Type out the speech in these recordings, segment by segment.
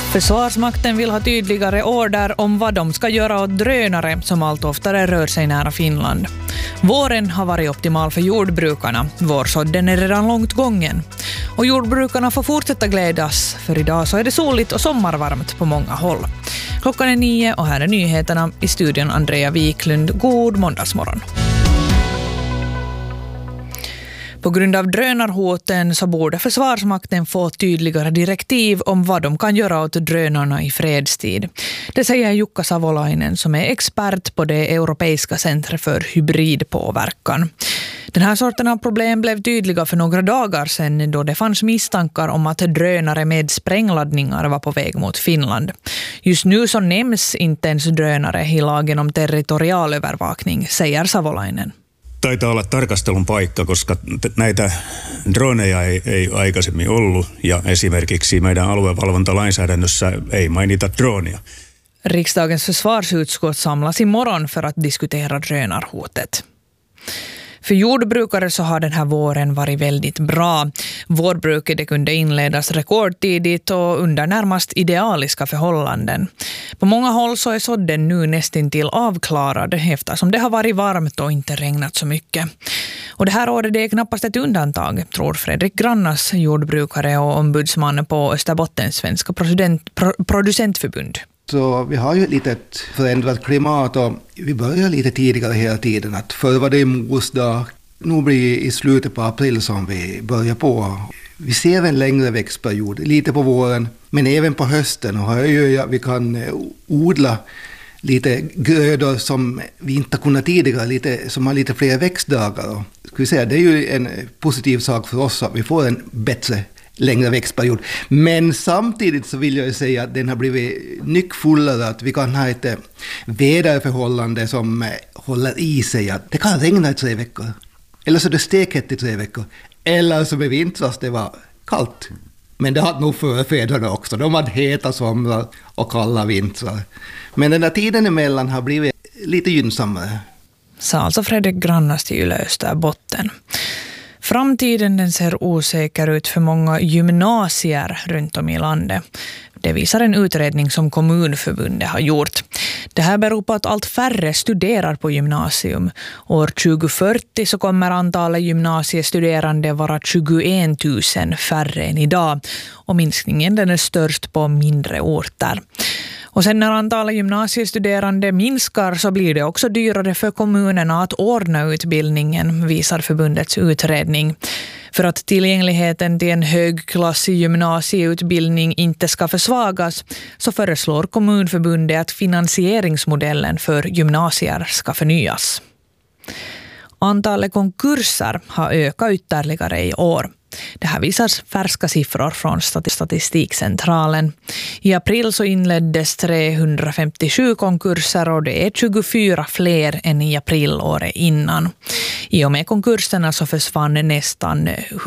Försvarsmakten vill ha tydligare order om vad de ska göra åt drönare som allt oftare rör sig nära Finland. Våren har varit optimal för jordbrukarna. Vårsådden är redan långt gången. Och jordbrukarna får fortsätta glädjas, för idag så är det soligt och sommarvarmt på många håll. Klockan är 9 och här är nyheterna. I studion Andrea Wiklund. God måndagsmorgon. På grund av drönarhoten så borde Försvarsmakten få tydligare direktiv om vad de kan göra åt drönarna i fredstid. Det säger Jukka Savolainen som är expert på det Europeiska centret för hybridpåverkan. Den här sorten av problem blev tydliga för några dagar sedan då det fanns misstankar om att drönare med sprängladdningar var på väg mot Finland. Just nu så nämns inte ens drönare i lagen om territorialövervakning, säger Savolainen. Taitaa olla tarkastelun paikka, koska näitä droneja ei aikaisemmin ollut ja esimerkiksi meidän aluevalvontalainsäädännössä ei mainita dronia. Riksdagens försvarsutskott samlas imorgon för att diskutera drönarhotet. För jordbrukare så har den här våren varit väldigt bra. Vårbruket det kunde inledas rekordtidigt och under närmast idealiska förhållanden. På många håll så är sådden nu nästan till avklarad eftersom det har varit varmt och inte regnat så mycket. Och det här året det är knappast ett undantag, tror Fredrik Grannas, jordbrukare och ombudsman på Österbottens svenska producentförbund. Så vi har ju ett litet förändrat klimat och vi börjar lite tidigare hela tiden. Att förr var det mors dag, nu blir det i slutet på april som vi börjar på. Vi ser en längre växtperiod, lite på våren men även på hösten. Och vi kan odla lite grödor som vi inte har kunnat tidigare, som har lite fler växtdagar. Ska vi säga, det är ju en positiv sak för oss att vi får en bättre längre växtperiod. Men samtidigt så vill jag ju säga att den har blivit nyckfullare, att vi kan ha ett väderförhållande som håller i sig. Att det kan regna i 3 veckor. Eller så är det stekhett i 3 veckor. Eller så med vintras det var kallt. Men det hade nog förfäderna också. De hade heta somrar och kalla vintrar. Men den där tiden emellan har blivit lite gynnsammare. Sa alltså Fredrik Grannas till Yle Österbotten. Framtiden den ser osäker ut för många gymnasier runt om i landet. Det visar en utredning som Kommunförbundet har gjort. Det här beror på att allt färre studerar på gymnasium. År 2040 så kommer antalet gymnasiestuderande vara 21 000 färre än idag. Och minskningen den är störst på mindre orter. Och sen när antalet gymnasiestuderande minskar så blir det också dyrare för kommunerna att ordna utbildningen, visar förbundets utredning. För att tillgängligheten till en högklassig gymnasieutbildning inte ska försvagas så föreslår Kommunförbundet att finansieringsmodellen för gymnasier ska förnyas. Antalet konkurser har ökat ytterligare i år. Det här visar färska siffror från Statistikcentralen. I april så inleddes 357 konkurser och det är 24 fler än i april året innan. I och med konkurserna så försvann nästan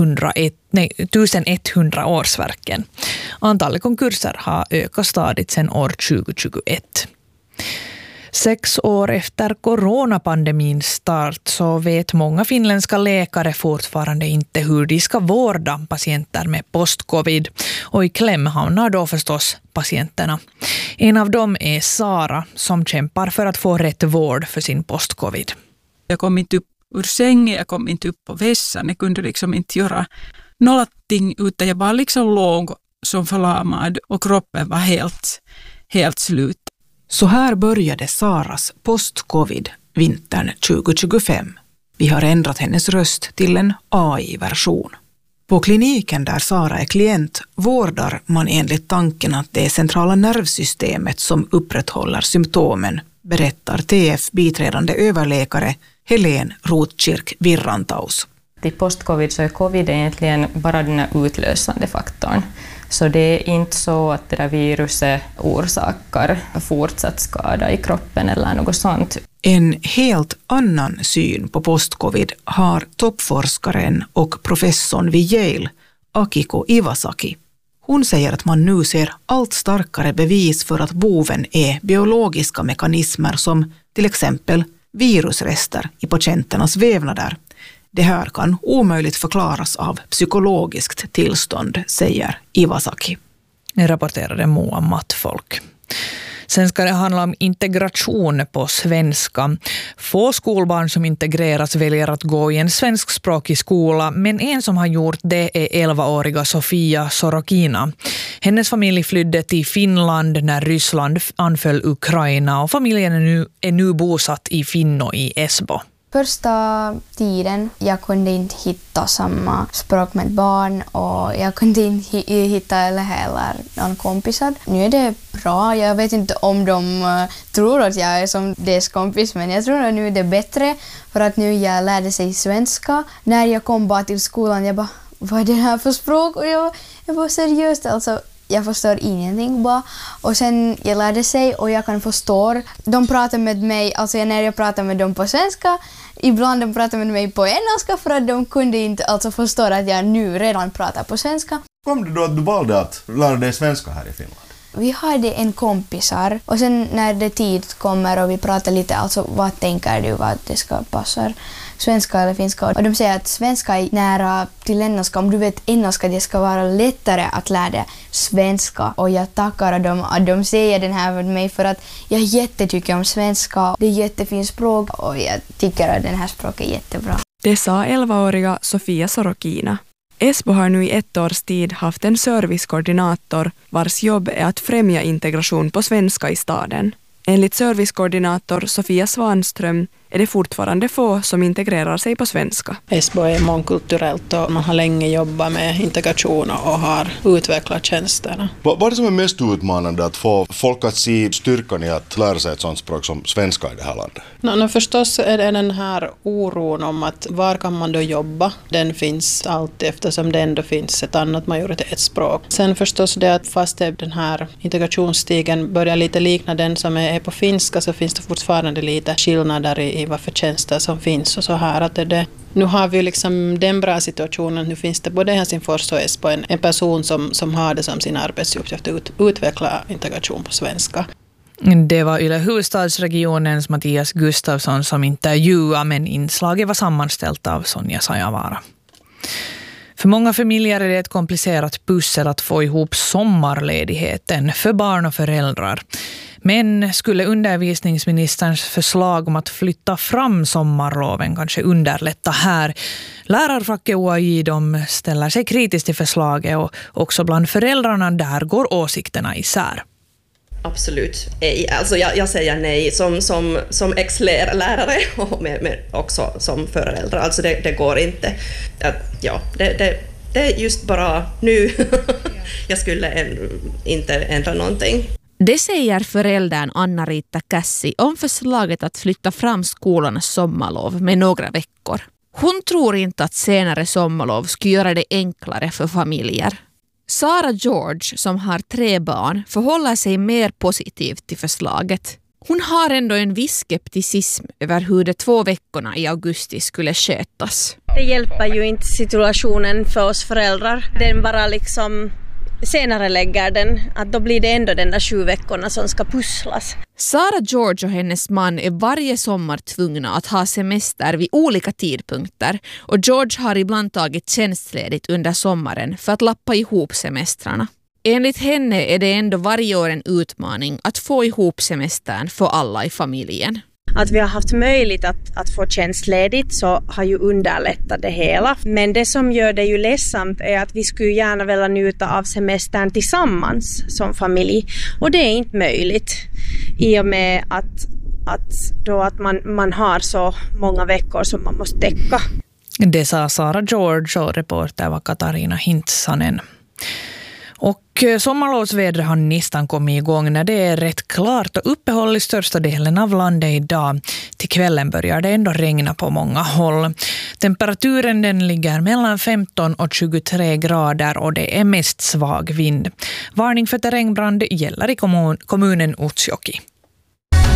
1100 årsverken. Antalet konkurser har ökat stadigt sedan år 2021. 6 år efter coronapandemins start så vet många finländska läkare fortfarande inte hur de ska vårda patienter med post-covid. Och i kläm hamnar då förstås patienterna. En av dem är Sara som kämpar för att få rätt vård för sin post-covid. Jag kom inte upp ur sängen, jag kom inte upp på vässan. Jag kunde liksom inte göra någonting utan jag bara liksom låg som förlamad och kroppen var helt slut. Så här började Saras post-covid vintern 2025. Vi har ändrat hennes röst till en AI-version. På kliniken där Sara är klient vårdar man enligt tanken att det är centrala nervsystemet som upprätthåller symptomen, berättar TF biträdande överläkare Helene Rotkirk-Virrantaus. I post-covid så är covid egentligen bara den utlösande faktorn. Så det är inte så att det där viruset orsakar fortsatt skada i kroppen eller något sånt. En helt annan syn på post-covid har toppforskaren och professorn vid Yale, Akiko Iwasaki. Hon säger att man nu ser allt starkare bevis för att boven är biologiska mekanismer som till exempel virusrester i patienternas vävnader. Det här kan omöjligt förklaras av psykologiskt tillstånd, säger Iwasaki. rapporterade Moa Mattfolk. Sen ska det handla om integration på svenska. Få skolbarn som integreras väljer att gå i en svenskspråkig skola, men en som har gjort det är 11-åriga Sofia Sorokina. Hennes familj flydde till Finland när Ryssland anföll Ukraina och familjen är nu bosatt i Finno i Esbo. Första tiden jag kunde inte hitta samma språk med barn och jag kunde inte hitta heller någon kompisar. Nu är det bra. Jag vet inte om de tror att jag är som deras kompis, men jag tror att nu är det bättre för att nu jag lärde sig svenska. När jag kom bara till skolan, jag bara, vad är det här för språk? Och jag var seriöst, alltså. Jag förstår ingenting bara. Och sen jag lärde sig och jag kan förstå. De pratar med mig, alltså när jag pratar med dem på svenska, ibland de pratar med mig på engelska för att de kunde inte alltså förstå att jag nu redan pratar på svenska. Kom det då att du valde att lära dig svenska här i Finland? Vi hade en kompisar och sen när det tid kommer och vi pratar lite, alltså vad tänker du vad det ska passa? Svenska eller finska. Och de säger att svenska är nära till engelska. Om du vet engelska, det ska vara lättare att lära dig svenska. Och jag tackar dem att de säger den här med mig för att jag jättetycker om svenska. Det är jättefint språk och jag tycker att den här språket är jättebra. Det sa 11-åriga Sofia Sorokina. Esbo har nu i 1 års tid haft en servicekoordinator vars jobb är att främja integration på svenska i staden. Enligt servicekoordinator Sofia Svanström är det fortfarande få som integrerar sig på svenska. Esbo är mångkulturellt och man har länge jobbat med integration och har utvecklat tjänsterna. Vad är det som är mest utmanande att få folk att se styrkan i att lära sig ett sådant språk som svenska i det här landet? Förstås är det den här oron om att var kan man då jobba? Den finns alltid eftersom det ändå finns ett annat majoritetsspråk. Sen förstås det att fast den här integrationsstigen börjar lite likna den som är på finska så finns det fortfarande lite skillnader i vad för tjänster som finns och så här att det. Nu har vi liksom den bra situationen, nu finns det både i Helsingfors och Esbo en person som har det som sin arbetsuppgift att utveckla integration på svenska. Det var Yle Huvudstadsregionens Mattias Gustafsson som intervjuade, men inslaget var sammanställt av Sonja Sajavara. För många familjer är det ett komplicerat pussel att få ihop sommarledigheten för barn och föräldrar. Men skulle undervisningsministerns förslag om att flytta fram sommarloven kanske underlätta här? Lärarfacket OAI de ställer sig kritiskt till förslaget och också bland föräldrarna där går åsikterna isär. Absolut. Alltså jag säger nej som ex-lärare och med också som förälder. Alltså det går inte. Det är just bara nu. Jag skulle inte ändra någonting. Det säger föräldern Anna-Rita Kässi om förslaget att flytta fram skolornas sommarlov med några veckor. Hon tror inte att senare sommarlov skulle göra det enklare för familjer. Sara George, som har 3 barn, förhåller sig mer positivt till förslaget. Hon har ändå en viss skepticism över hur de 2 veckorna i augusti skulle skötas. Det hjälper ju inte situationen för oss föräldrar. Den bara liksom senare lägger den, att då blir det ändå den där 7 veckorna som ska pusslas. Sara George och hennes man är varje sommar tvungna att ha semester vid olika tidpunkter och George har ibland tagit tjänstledigt under sommaren för att lappa ihop semestrarna. Enligt henne är det ändå varje år en utmaning att få ihop semestern för alla i familjen. Att vi har haft möjlighet att få tjänstledigt så har ju underlättat det hela. Men det som gör det ju ledsamt är att vi skulle gärna vilja njuta av semestern tillsammans som familj. Och det är inte möjligt i och med att man har så många veckor som man måste täcka. Det sa Sara George och reporter var Katarina Hintsanen. Och sommarlovsvädret har nästan kommit igång när det är rätt klart och uppehåll i största delen av landet idag. Till kvällen börjar det ändå regna på många håll. Temperaturen den ligger mellan 15 och 23 grader och det är mest svag vind. Varning för terrängbrand gäller i kommunen Utsjoki.